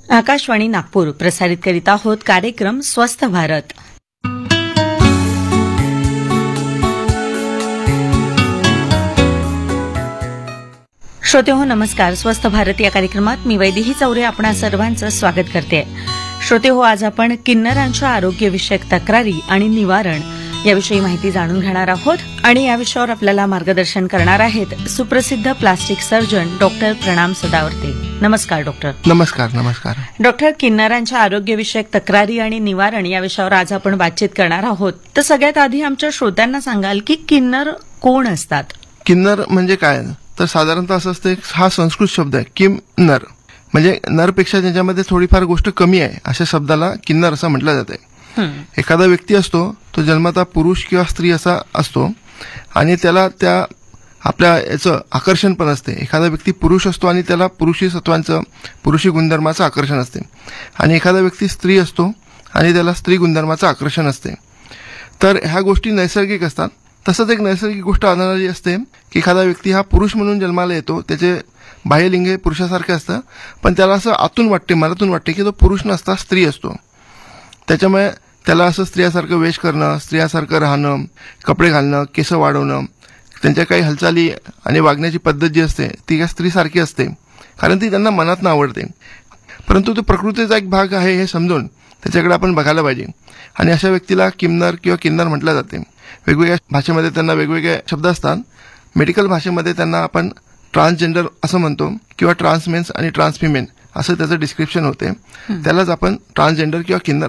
आकाशवाणी नागपूर प्रसारित करीत आहोत कार्यक्रम स्वस्थ भारत. श्रोतेहो नमस्कार. स्वस्थ भारत या कार्यक्रमात मी वैदेही चौरे आपणा सर्वांचं स्वागत करते. श्रोतेहो, आज आपण किन्नरांच्या आरोग्यविषयक तक्रारी आणि निवारण याविषयी माहिती जाणून घेणार आहोत आणि या विषयावर आपल्याला मार्गदर्शन करणार आहेत सुप्रसिद्ध प्लास्टिक सर्जन डॉक्टर प्रणाम सदावर्ते. नमस्कार डॉक्टर. नमस्कार. नमस्कार डॉक्टर. किन्नरांच्या आरोग्यविषयक तक्रारी आणि निवारण या विषयावर आज आपण बातचीत करणार आहोत. तर सगळ्यात आधी आमच्या श्रोत्यांना सांगाल की किन्नर कोण असतात? किन्नर म्हणजे काय? तर साधारणतः असं असतं, हा संस्कृत शब्द आहे किम नर, म्हणजे नरपेक्षा ज्याच्यामध्ये थोडीफार गोष्ट कमी आहे अशा शब्दाला किन्नर असं म्हटलं जाते. एखादा व्यक्ती असतो तो जन्मतः पुरुष किंवा स्त्री असा असतो आणि त्याला त्या आपल्या याचं आकर्षण पण असते. एखादा व्यक्ती पुरुष असतो आणि त्याला पुरुषी सत्वांचं, पुरुषी गुणधर्माचं आकर्षण असते आणि एखादा व्यक्ती स्त्री असतो आणि त्याला स्त्री गुणधर्माचं आकर्षण असते. तर ह्या गोष्टी नैसर्गिक असतात. तसंच एक नैसर्गिक गोष्ट आढळणारी असते की एखादा व्यक्ती हा पुरुष म्हणून जन्माला येतो, त्याचे बाह्यलिंग हे पुरुषासारखे असतं, पण त्याला असं आतून वाटते, मनातून वाटते की तो पुरुष नसता स्त्री असतो. त्याच्यामुळे त्याला असं स्त्रियासारखं वेश करणं, स्त्रियासारखं राहणं, कपडे घालणं, केस वाढवणं, त्यांच्या काही हालचाली आणि वागण्याची पद्धत जी असते ती त्या स्त्रीसारखी असते, कारण ती त्यांना मनातनं आवडते. परंतु तो प्रकृतीचा एक भाग आहे हे समजून त्याच्याकडे आपण बघायला पाहिजे आणि अशा व्यक्तीला किन्नर किंवा किन्नर म्हटलं जाते. वेगवेगळ्या भाषेमध्ये त्यांना वेगवेगळे शब्द असतात. मेडिकल भाषेमध्ये त्यांना आपण ट्रान्सजेंडर असं म्हणतो किंवा ट्रान्समेन्स आणि ट्रान्सफिमेन असं त्याचं डिस्क्रिप्शन होते. त्यालाच आपण ट्रान्सजेंडर किंवा किन्नर